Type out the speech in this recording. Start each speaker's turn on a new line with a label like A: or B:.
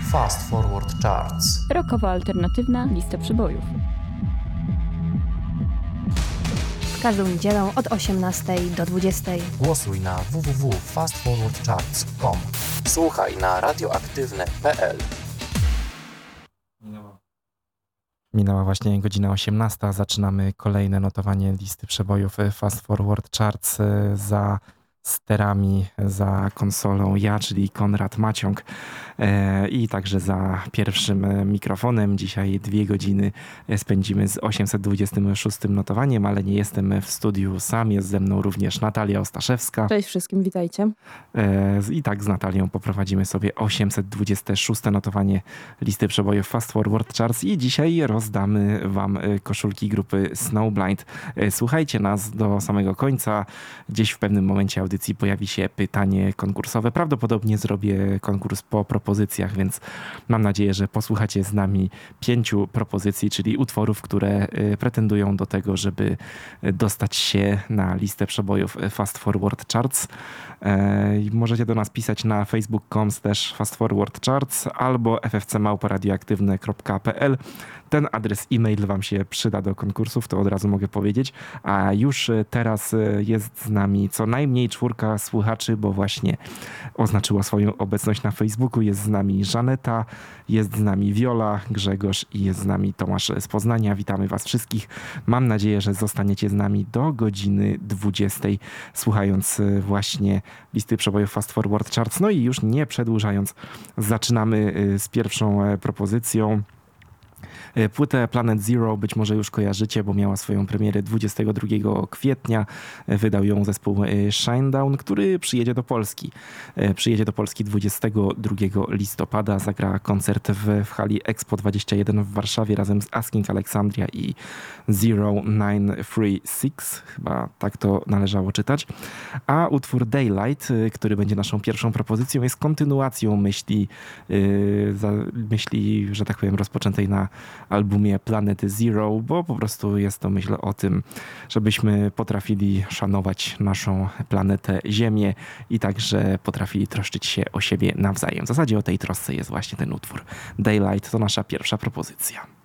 A: Fast Forward Charts.
B: Rockowa alternatywna lista przebojów.
C: W każdą niedzielę od 18 do 20.
A: Głosuj na www.fastforwardcharts.com. Słuchaj na radioaktywne.pl.
D: Minęła właśnie godzina 18. Zaczynamy kolejne notowanie listy przebojów Fast Forward Charts. Za sterami, za konsolą ja, czyli Konrad Maciąg, i także za pierwszym mikrofonem. Dzisiaj 2 godziny spędzimy z 826 notowaniem, ale nie jestem w studiu sam. Jest ze mną również Natalia Ostaszewska.
E: Cześć wszystkim, witajcie.
D: I tak z Natalią poprowadzimy sobie 826 notowanie listy przebojów Fast Forward Charts i dzisiaj rozdamy wam koszulki grupy Snowblind. Słuchajcie nas do samego końca. Gdzieś w pewnym momencie audycji pojawi się pytanie konkursowe. Prawdopodobnie zrobię konkurs po propozycjach, więc mam nadzieję, że posłuchacie z nami 5 propozycji, czyli utworów, które pretendują do tego, żeby dostać się na listę przebojów Fast Forward Charts. Możecie do nas pisać na facebook.com/fastforwardcharts albo ffcmałparadioaktywne.pl. Ten adres e-mail wam się przyda do konkursów, to od razu mogę powiedzieć. A już teraz jest z nami co najmniej 4 słuchaczy, bo właśnie oznaczyła swoją obecność na Facebooku. Jest z nami Żaneta, jest z nami Wiola, Grzegorz i jest z nami Tomasz z Poznania. Witamy was wszystkich. Mam nadzieję, że zostaniecie z nami do godziny 20, słuchając właśnie listy przebojów Fast Forward Charts. No i już nie przedłużając, zaczynamy z pierwszą propozycją. Płytę Planet Zero być może już kojarzycie, bo miała swoją premierę 22 kwietnia. Wydał ją zespół Shinedown, który przyjedzie do Polski. Przyjedzie do Polski 22 listopada. Zagra koncert w hali Expo 21 w Warszawie razem z Asking Alexandria i 0936. Chyba tak to należało czytać. A utwór Daylight, który będzie naszą pierwszą propozycją, jest kontynuacją myśli, że tak powiem, rozpoczętej na albumie Planet Zero, bo po prostu jest to myśl o tym, żebyśmy potrafili szanować naszą planetę Ziemię i także potrafili troszczyć się o siebie nawzajem. W zasadzie o tej trosce jest właśnie ten utwór. Daylight to nasza pierwsza propozycja.